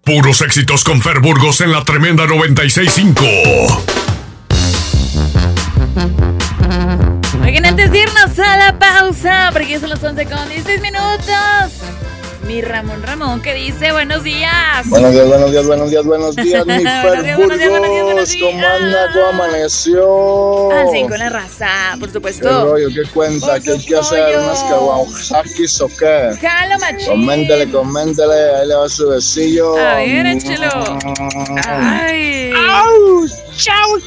Puros éxitos con Fer Burgos en la tremenda 96.5. Oigan, antes de irnos a la pausa, porque ya son las 11:16. Mi Ramón que dice buenos días. Buenos días, mi Fer Burgos. ¿Cómo anda? ¿Cómo amaneció? Al 5 con la raza, por supuesto. ¿Qué rollo? ¿Qué cuenta? ¿Qué hay que hacer? ¿Unas caguamasakis o qué? Jalo, machín. Coméntele, ahí le va su besillo. A ver, échelo. Ay. ¡Au! ¡Chau!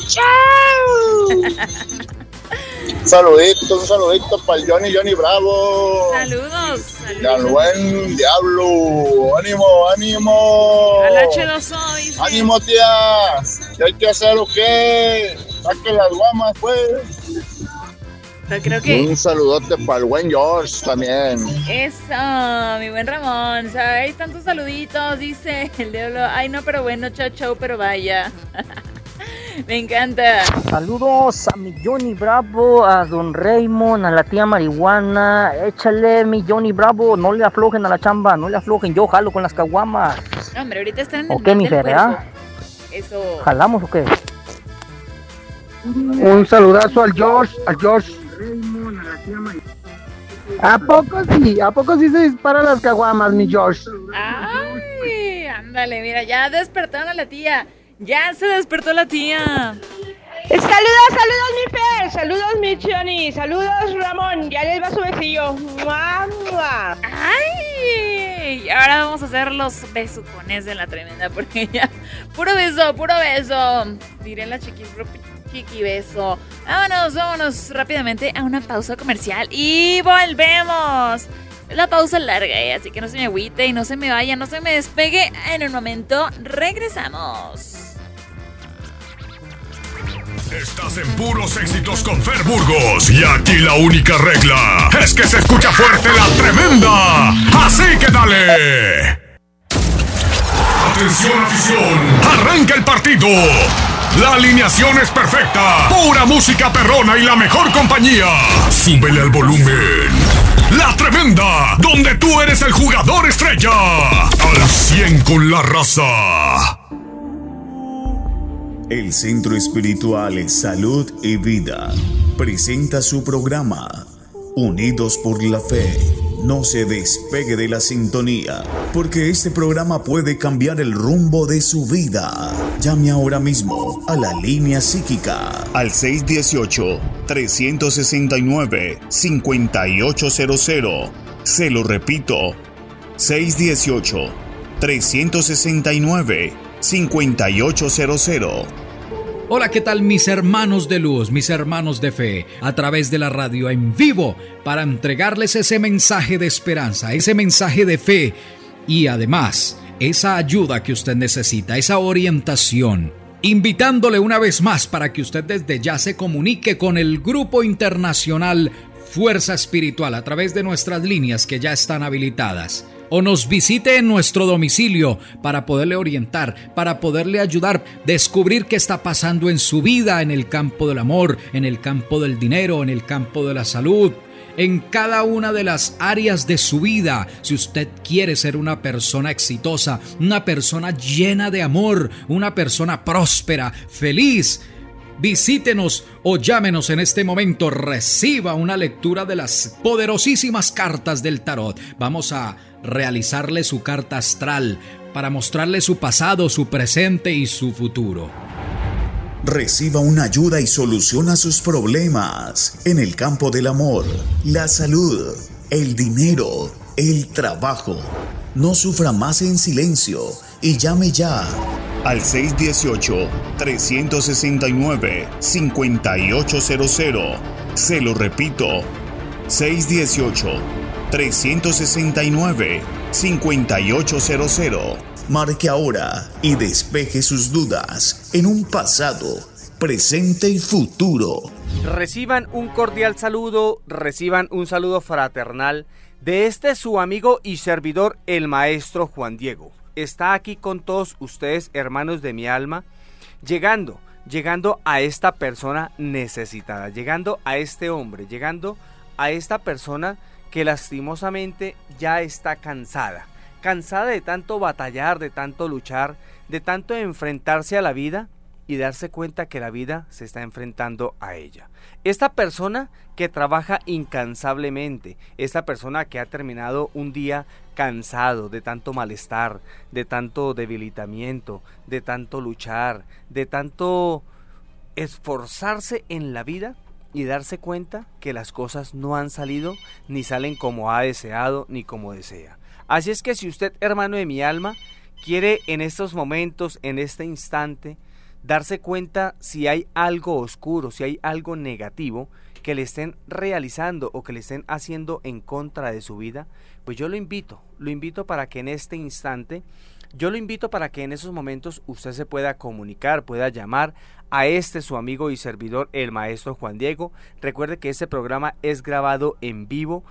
Un saludito para el Johnny Bravo. Saludos. Al buen diablo. ¡Ánimo! Al H2O, dice. ¡Ánimo, tía! ¿Qué hay que hacer o qué? Saque las guamas, pues. Pero creo que... Un saludote para el buen George también. Eso, mi buen Ramón. O sea, hay tantos saluditos, dice el diablo. Ay, no, pero bueno, chau, pero vaya. Me encanta. Saludos a mi Johnny Bravo, a don Raymond, a la tía Marihuana. Échale, mi Johnny Bravo, no le aflojen a la chamba, no le aflojen, yo jalo con las caguamas. No, hombre, ahorita están en el ¿O qué, mi Fer, Eso. ¿Jalamos o qué? Un saludazo al George. ¿A poco sí se disparan las caguamas, mi George? Ay, ándale, mira, ya despertaron a la tía. Ya se despertó la tía. Saludos mi Fer, saludos mi Johnny, saludos Ramón, ya les va su besillo. ¡Mua, mua! ¡Ay! Y ahora vamos a hacer los besucones de la tremenda, porque ya, puro beso. Diré la chiqui beso. Vámonos rápidamente a una pausa comercial y volvemos. La pausa larga, así que no se me agüite y no se me vaya, no se me despegue. En un momento regresamos. Estás en puros éxitos con Fer Burgos y aquí la única regla es que se escucha fuerte la tremenda. Así que dale. Atención afición, arranca el partido. La alineación es perfecta, pura música perrona y la mejor compañía. Súbele al volumen. La tremenda, donde tú eres el jugador estrella. Al 100 con la raza. El Centro Espiritual Salud y Vida presenta su programa Unidos por la Fe. No se despegue de la sintonía, porque este programa puede cambiar el rumbo de su vida. Llame ahora mismo a la línea psíquica al 618-369-5800. Se lo repito, 618-369-5800. Hola, ¿qué tal mis hermanos de luz, mis hermanos de fe? A través de la radio en vivo para entregarles ese mensaje de esperanza, ese mensaje de fe y además esa ayuda que usted necesita, esa orientación. Invitándole una vez más para que usted desde ya se comunique con el Grupo Internacional Fuerza Espiritual a través de nuestras líneas que ya están habilitadas. O nos visite en nuestro domicilio para poderle orientar, para poderle ayudar, descubrir qué está pasando en su vida, en el campo del amor, en el campo del dinero, en el campo de la salud, en cada una de las áreas de su vida. Si usted quiere ser una persona exitosa, una persona llena de amor, una persona próspera, feliz, visítenos o llámenos en este momento. Reciba una lectura de las poderosísimas cartas del tarot. Vamos a realizarle su carta astral para mostrarle su pasado, su presente y su futuro. Reciba una ayuda y soluciona sus problemas en el campo del amor, la salud, el dinero, el trabajo. No sufra más en silencio y llame ya al 618-369-5800. Se lo repito, 618-369-5800. Marque ahora y despeje sus dudas en un pasado, presente y futuro. Reciban un cordial saludo, reciban un saludo fraternal de este su amigo y servidor, el maestro Juan Diego. Está aquí con todos ustedes, hermanos de mi alma, llegando a esta persona necesitada, llegando a este hombre, llegando a esta persona que lastimosamente ya está cansada, cansada de tanto batallar, de tanto luchar, de tanto enfrentarse a la vida y darse cuenta que la vida se está enfrentando a ella. Esta persona que trabaja incansablemente, esta persona que ha terminado un día cansado de tanto malestar, de tanto debilitamiento, de tanto luchar, de tanto esforzarse en la vida y darse cuenta que las cosas no han salido ni salen como ha deseado ni como desea. Así es que si usted, hermano de mi alma, quiere en estos momentos, en este instante, darse cuenta si hay algo oscuro, si hay algo negativo que le estén realizando o que le estén haciendo en contra de su vida, pues yo lo invito para que en este instante, yo lo invito para que en esos momentos usted se pueda comunicar, pueda llamar a su amigo y servidor, el maestro Juan Diego. Recuerde que este programa es grabado en vivo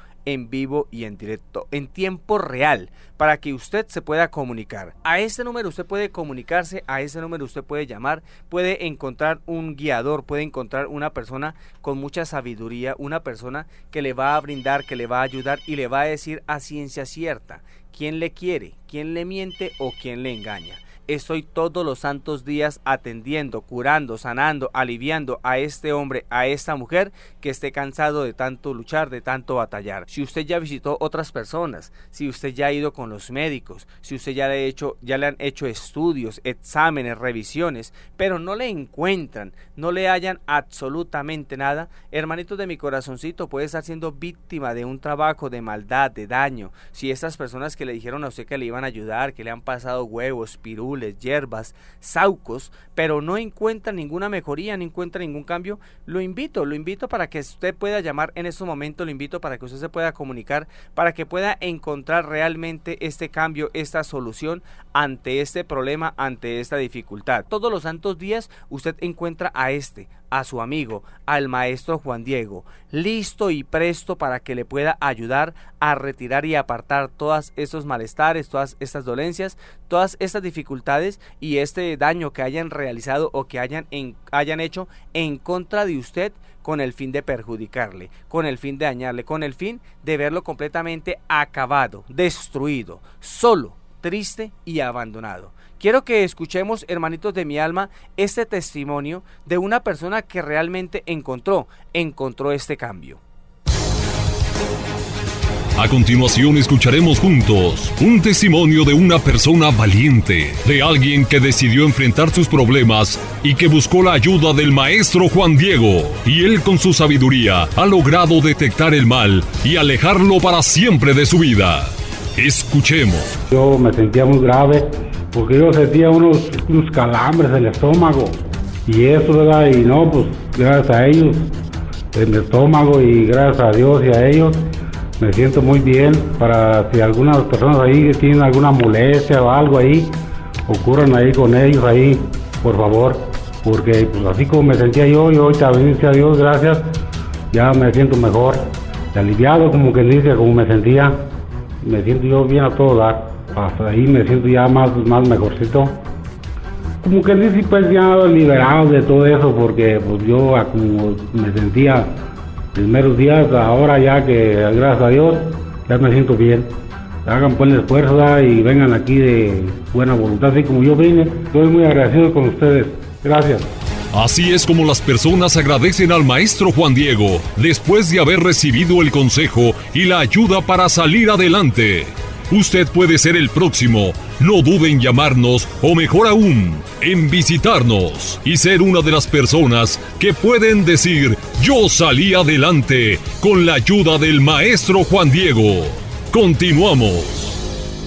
y en directo, en tiempo real, para que usted se pueda comunicar. A este número usted puede comunicarse, a ese número usted puede llamar, puede encontrar un guiador, puede encontrar una persona con mucha sabiduría, una persona que le va a brindar, que le va a ayudar y le va a decir a ciencia cierta quién le quiere, quién le miente o quién le engaña. Estoy todos los santos días atendiendo, curando, sanando, aliviando a este hombre, a esta mujer que esté cansado de tanto luchar, de tanto batallar. Si usted ya visitó otras personas, si usted ya ha ido con los médicos, si usted ya le han hecho estudios, exámenes, revisiones, pero no le encuentran, no le hallan absolutamente nada, hermanitos de mi corazoncito, puede estar siendo víctima de un trabajo de maldad, de daño. Si estas personas que le dijeron a usted que le iban a ayudar, que le han pasado huevos, pirules, hierbas, saucos, pero no encuentra ninguna mejoría, no encuentra ningún cambio, lo invito para que usted pueda llamar en estos momentos, lo invito para que usted se pueda comunicar, para que pueda encontrar realmente este cambio, esta solución ante este problema, ante esta dificultad. Todos los santos días usted encuentra a su amigo, al maestro Juan Diego, listo y presto para que le pueda ayudar a retirar y apartar todos esos malestares, todas estas dolencias, todas estas dificultades y este daño que hayan realizado o que hayan hecho en contra de usted, con el fin de perjudicarle, con el fin de dañarle, con el fin de verlo completamente acabado, destruido, solo, triste y abandonado. Quiero que escuchemos, hermanitos de mi alma, este testimonio de una persona que realmente encontró este cambio. A continuación escucharemos juntos un testimonio de una persona valiente, de alguien que decidió enfrentar sus problemas y que buscó la ayuda del maestro Juan Diego, y él con su sabiduría ha logrado detectar el mal y alejarlo para siempre de su vida. Escuchemos. Yo me sentía muy grave porque yo sentía unos calambres en el estómago y eso, ¿verdad? Y no, pues gracias a ellos, en el estómago, y gracias a Dios y a ellos me siento muy bien. Para si algunas personas ahí tienen alguna molestia o algo ahí, ocurran ahí con ellos ahí, por favor, porque pues así como me sentía yo, y ahorita, bendice a Dios, gracias, ya me siento mejor, aliviado, como que dice, como me sentía, me siento yo bien a todo dar. Hasta ahí me siento ya más mejorcito, como que dice, pues ya liberado de todo eso, porque pues yo como me sentía primeros días, ahora ya que gracias a Dios ya me siento bien. Hagan pues el esfuerzo, ¿verdad? Y vengan aquí de buena voluntad, así como yo vine. Estoy muy agradecido con ustedes, gracias. Así es como las personas agradecen al maestro Juan Diego después de haber recibido el consejo y la ayuda para salir adelante. Usted puede ser el próximo. No duden en llamarnos, o mejor aún, en visitarnos y ser una de las personas que pueden decir: yo salí adelante con la ayuda del maestro Juan Diego. Continuamos.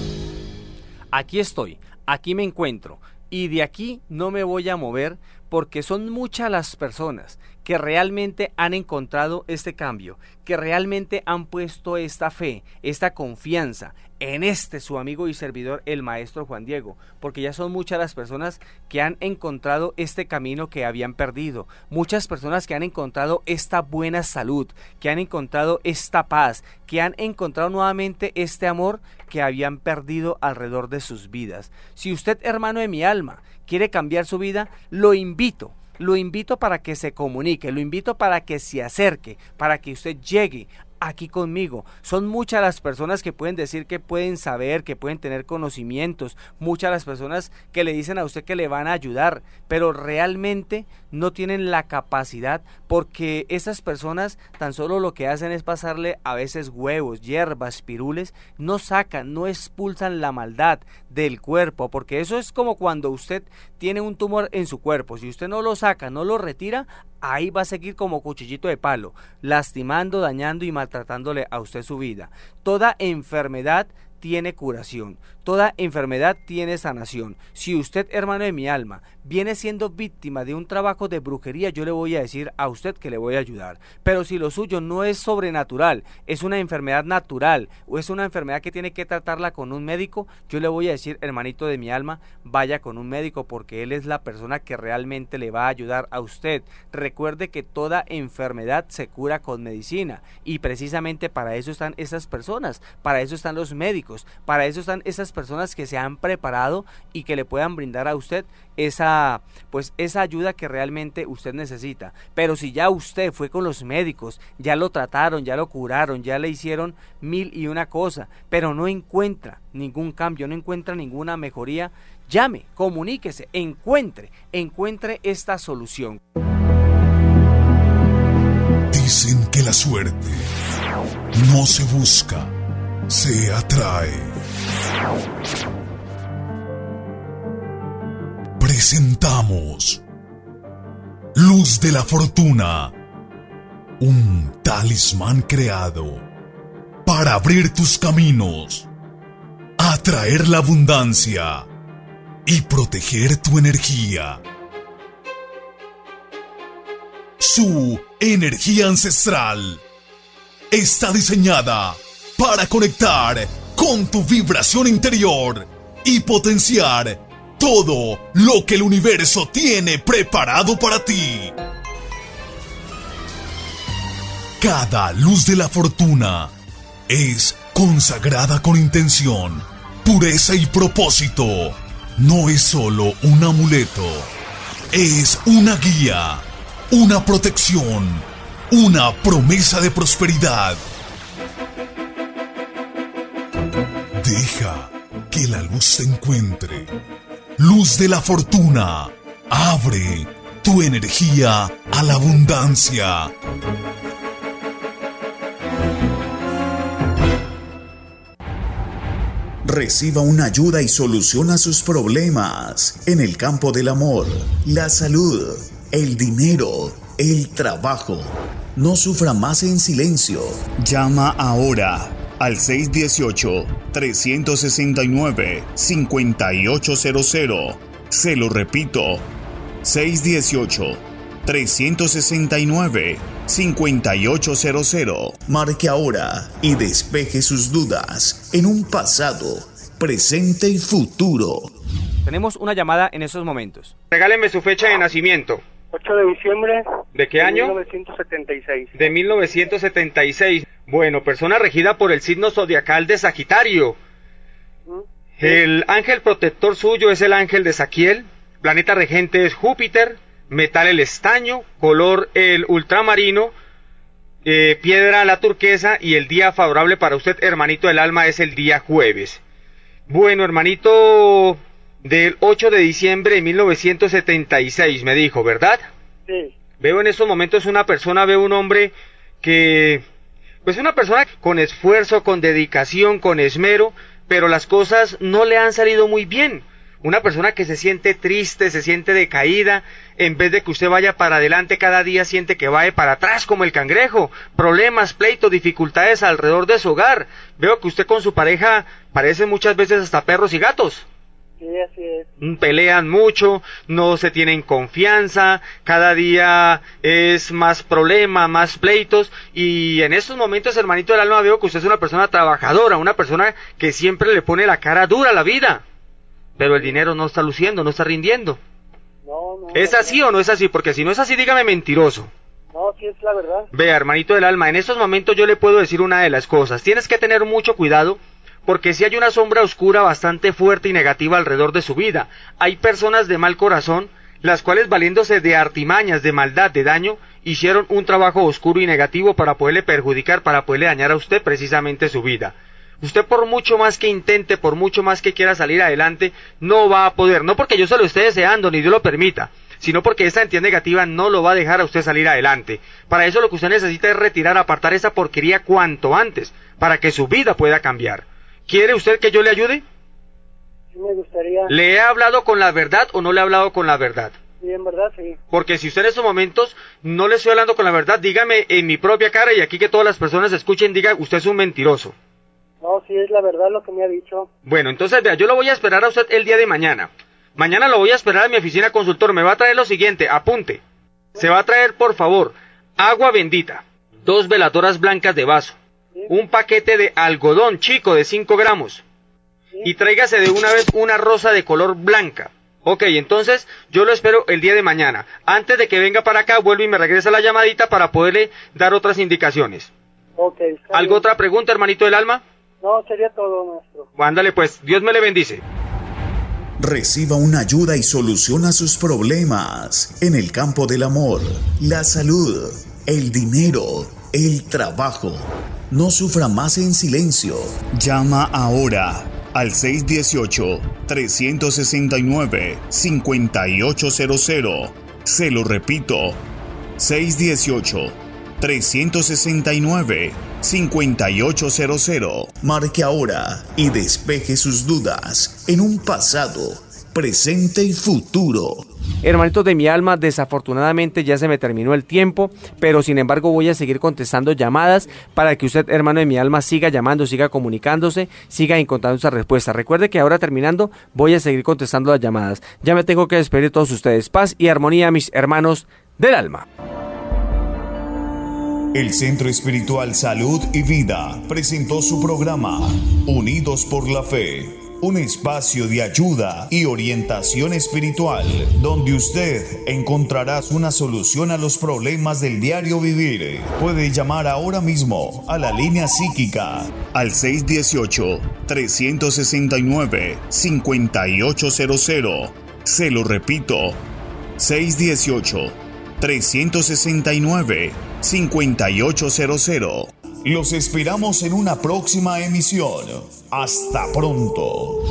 Aquí estoy, aquí me encuentro, y de aquí no me voy a mover, porque son muchas las personas que realmente han encontrado este cambio, que realmente han puesto esta fe, esta confianza en su amigo y servidor, el maestro Juan Diego, porque ya son muchas las personas que han encontrado este camino que habían perdido, muchas personas que han encontrado esta buena salud, que han encontrado esta paz, que han encontrado nuevamente este amor que habían perdido alrededor de sus vidas. Si usted, hermano de mi alma, quiere cambiar su vida, lo invito para que se comunique, lo invito para que se acerque, para que usted llegue aquí conmigo. Son muchas las personas que pueden decir que pueden saber, que pueden tener conocimientos, muchas las personas que le dicen a usted que le van a ayudar, pero realmente no tienen la capacidad, porque esas personas tan solo lo que hacen es pasarle a veces huevos, hierbas, pirules, no sacan, no expulsan la maldad del cuerpo, porque eso es como cuando usted tiene un tumor en su cuerpo, si usted no lo saca, no lo retira, ahí va a seguir como cuchillito de palo, lastimando, dañando y maltratándole a usted su vida. Toda enfermedad tiene curación, toda enfermedad tiene sanación. Si usted, hermano de mi alma, viene siendo víctima de un trabajo de brujería, yo le voy a decir a usted que le voy a ayudar. Pero si lo suyo no es sobrenatural, es una enfermedad natural o es una enfermedad que tiene que tratarla con un médico, yo le voy a decir, hermanito de mi alma, vaya con un médico, porque él es la persona que realmente le va a ayudar a usted. Recuerde que toda enfermedad se cura con medicina, y precisamente para eso están esas personas, para eso están los médicos, para eso están esas personas que se han preparado y que le puedan brindar a usted esa ayuda que realmente usted necesita. Pero si ya usted fue con los médicos, ya lo trataron, ya lo curaron, ya le hicieron 1001 cosa, pero no encuentra ningún cambio, no encuentra ninguna mejoría, llame, comuníquese, encuentre esta solución. Dicen que la suerte no se busca, se atrae. Presentamos Luz de la Fortuna, un talismán creado para abrir tus caminos, atraer la abundancia y proteger tu energía. Su energía ancestral está diseñada para conectar con tu vibración interior y potenciar todo lo que el universo tiene preparado para ti. Cada luz de la fortuna es consagrada con intención, pureza y propósito. No es solo un amuleto, es una guía, una protección, una promesa de prosperidad. Deja que la luz te encuentre. Luz de la fortuna, abre tu energía a la abundancia. Reciba una ayuda y soluciona sus problemas en el campo del amor, la salud, el dinero, el trabajo. No sufra más en silencio. Llama ahora al 618-369-5800. Se lo repito, 618-369-5800. Marque ahora y despeje sus dudas en un pasado, presente y futuro. Tenemos una llamada en estos momentos. Regáleme su fecha de nacimiento. 8 de diciembre. ¿De qué año? 1976. De 1976. Bueno, persona regida por el signo zodiacal de Sagitario. El ángel protector suyo es el ángel de Saquiel. Planeta regente es Júpiter. Metal el estaño. Color el ultramarino. Piedra la turquesa. Y el día favorable para usted, hermanito del alma, es el día jueves. Bueno, hermanito, del 8 de diciembre de 1976, me dijo, ¿verdad? Sí. Veo en estos momentos veo un hombre que, pues una persona con esfuerzo, con dedicación, con esmero, pero las cosas no le han salido muy bien. Una persona que se siente triste, se siente decaída, en vez de que usted vaya para adelante, cada día siente que va para atrás como el cangrejo. Problemas, pleitos, dificultades alrededor de su hogar. Veo que usted con su pareja parecen muchas veces hasta perros y gatos. Sí, así es. Pelean mucho, no se tienen confianza, cada día es más problema, más pleitos, y en estos momentos, hermanito del alma, veo que usted es una persona trabajadora, una persona que siempre le pone la cara dura a la vida, pero el dinero no está luciendo, no está rindiendo. No. ¿Es así o no es así? Porque si no es así, dígame mentiroso. No, sí es la verdad. Vea, hermanito del alma, en estos momentos yo le puedo decir una de las cosas. Tienes que tener mucho cuidado, porque si hay una sombra oscura bastante fuerte y negativa alrededor de su vida. Hay personas de mal corazón las cuales valiéndose de artimañas, de maldad, de daño, hicieron un trabajo oscuro y negativo para poderle perjudicar, para poderle dañar a usted precisamente su vida. Usted por mucho más que intente, por mucho más que quiera salir adelante, no va a poder, no porque yo se lo esté deseando, ni Dios lo permita, sino porque esta entidad negativa no lo va a dejar a usted salir adelante. Para eso lo que usted necesita es retirar, apartar esa porquería cuanto antes, para que su vida pueda cambiar. ¿Quiere usted que yo le ayude? Sí, me gustaría. ¿Le he hablado con la verdad o no le he hablado con la verdad? Sí, en verdad, sí. Porque si usted en estos momentos no le estoy hablando con la verdad, dígame en mi propia cara y aquí que todas las personas escuchen, diga, usted es un mentiroso. No, sí, es la verdad lo que me ha dicho. Bueno, entonces vea, yo lo voy a esperar a usted el día de mañana. Mañana lo voy a esperar a mi oficina consultor. Me va a traer lo siguiente, apunte. Se va a traer, por favor, agua bendita, 2 veladoras blancas de vaso, un paquete de algodón chico de 5 gramos y tráigase de una vez una rosa de color blanca. Ok, entonces yo lo espero el día de mañana. Antes de que venga para acá, vuelvo y me regresa la llamadita para poderle dar otras indicaciones. Ok. ¿Algo otra pregunta, hermanito del alma? No, sería todo, maestro. Ándale pues, Dios me le bendice. Reciba una ayuda y soluciona sus problemas en el campo del amor, la salud, el dinero, el trabajo. No sufra más en silencio. Llama ahora al 618-369-5800. Se lo repito, 618-369-5800. Marque ahora y despeje sus dudas en un pasado, presente y futuro. Hermanitos de mi alma, desafortunadamente ya se me terminó el tiempo, pero sin embargo voy a seguir contestando llamadas para que usted, hermano de mi alma, siga llamando, siga comunicándose, siga encontrando esa respuesta. Recuerde que ahora terminando voy a seguir contestando las llamadas. Ya me tengo que despedir de todos ustedes. Paz y armonía, mis hermanos del alma. El Centro Espiritual Salud y Vida presentó su programa Unidos por la Fe, un espacio de ayuda y orientación espiritual, donde usted encontrará una solución a los problemas del diario vivir. Puede llamar ahora mismo a la línea psíquica al 618-369-5800. Se lo repito, 618-369-5800. Los esperamos en una próxima emisión. Hasta pronto.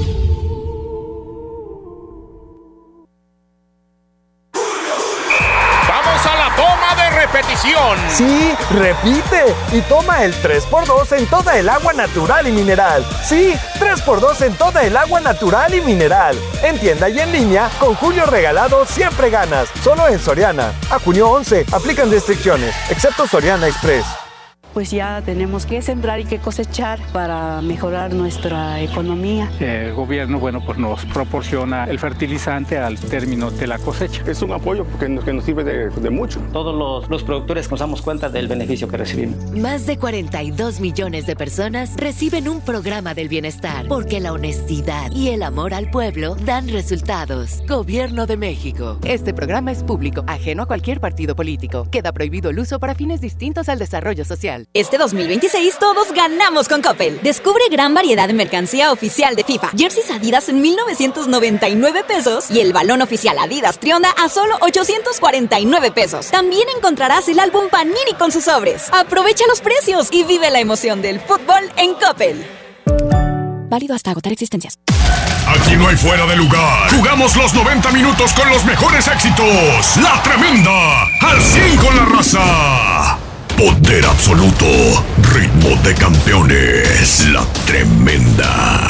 ¡Vamos a la toma de repetición! Sí, repite y toma el 3x2 en toda el agua natural y mineral. Sí, 3x2 en toda el agua natural y mineral. En tienda y en línea, con Julio Regalado siempre ganas. Solo en Soriana. A junio 11, aplican restricciones, excepto Soriana Express. Pues ya tenemos que sembrar y que cosechar para mejorar nuestra economía. El gobierno, pues nos proporciona el fertilizante al término de la cosecha. Es un apoyo que nos sirve de mucho. Todos los productores nos damos cuenta del beneficio que recibimos. Más de 42 millones de personas reciben un programa del bienestar, porque la honestidad y el amor al pueblo dan resultados. Gobierno de México. Este programa es público, ajeno a cualquier partido político. Queda prohibido el uso para fines distintos al desarrollo social. Este 2026 todos ganamos con Coppel. Descubre gran variedad de mercancía oficial de FIFA. Jerseys Adidas en 1,999 pesos y el balón oficial Adidas Trionda a solo 849 pesos. También encontrarás el álbum Panini con sus sobres. Aprovecha los precios y vive la emoción del fútbol en Coppel. Válido hasta agotar existencias. Aquí no hay fuera de lugar. Jugamos los 90 minutos con los mejores éxitos. La Tremenda, al 100 con la raza. Poder absoluto, ritmo de campeones, La Tremenda.